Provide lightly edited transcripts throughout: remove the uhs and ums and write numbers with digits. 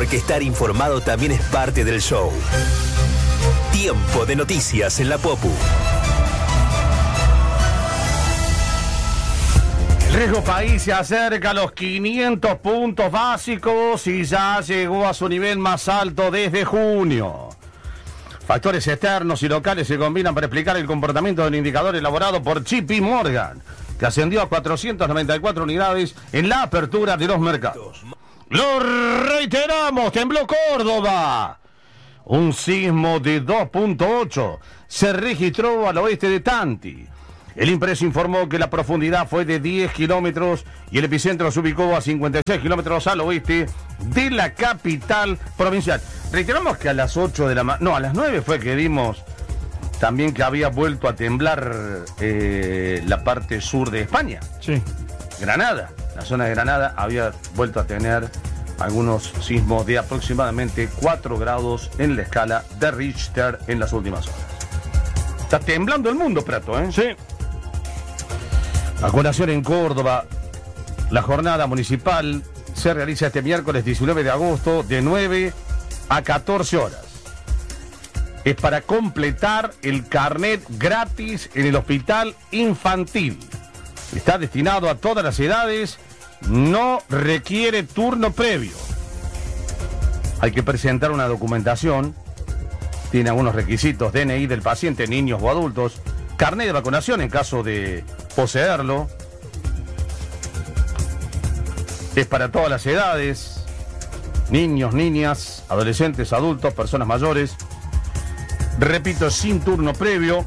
porque estar informado también es parte del show. Tiempo de noticias en la Popu. El riesgo país se acerca a los 500 puntos básicos y ya llegó a su nivel más alto desde junio. Factores externos y locales se combinan para explicar el comportamiento del indicador elaborado por JP Morgan, que ascendió a 494 unidades en la apertura de los mercados. Lo reiteramos, tembló Córdoba. Un sismo de 2.8 se registró al oeste de Tanti. El Impreso informó que la profundidad fue de 10 kilómetros y el epicentro se ubicó a 56 kilómetros al oeste de la capital provincial. Reiteramos que a las 8 de la mañana, no, a las 9 fue que dimos también que había vuelto a temblar la parte sur de España. Sí. Granada, la zona de Granada había vuelto a tener algunos sismos de aproximadamente 4 grados en la escala de Richter en las últimas horas. Está temblando el mundo, Prato, ¿eh? Sí. A colación en Córdoba, la jornada municipal se realiza este miércoles 19 de agosto de 9 a 14 horas. Es para completar el carnet gratis en el hospital infantil. Está destinado a todas las edades, no requiere turno previo. Hay que presentar una documentación, tiene algunos requisitos, DNI del paciente, niños o adultos, carnet de vacunación en caso de poseerlo. Es para todas las edades, niños, niñas, adolescentes, adultos, personas mayores. Repito, sin turno previo.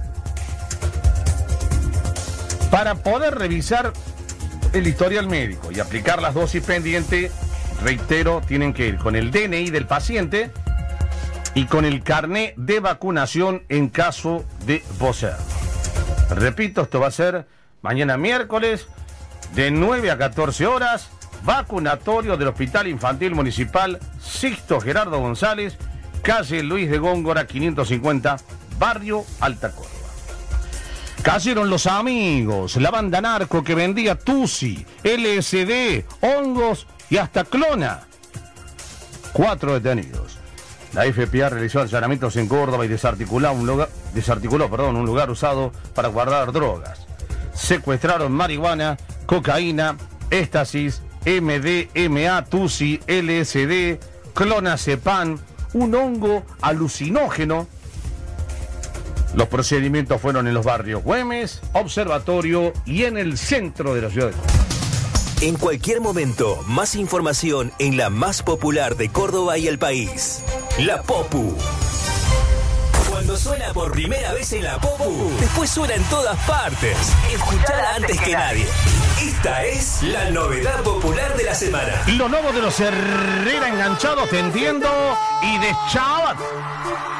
Para poder revisar el historial médico y aplicar las dosis pendientes, reitero, tienen que ir con el DNI del paciente y con el carnet de vacunación en caso de poseerlo. Repito, esto va a ser mañana miércoles de 9 a 14 horas, vacunatorio del Hospital Infantil Municipal Sixto Gerardo González, calle Luis de Góngora 550, barrio Alta Córdoba. Cayeron los amigos, la banda narco que vendía Tusi, LSD, hongos y hasta clona. 4 detenidos. La FPA realizó allanamientos en Córdoba y desarticuló un lugar usado para guardar drogas. Secuestraron marihuana, cocaína, éxtasis, MDMA, Tusi, LSD, clonazepam, un hongo alucinógeno. Los procedimientos fueron en los barrios Güemes, Observatorio y en el centro de la ciudad de Córdoba. En cualquier momento, más información en la más popular de Córdoba y el país. La Popu. Cuando suena por primera vez en la Popu, después suena en todas partes. Escuchala antes que nadie. Esta es la novedad popular de la semana. Lo nuevo de los Herrera enganchados, tendiendo y de Chabat.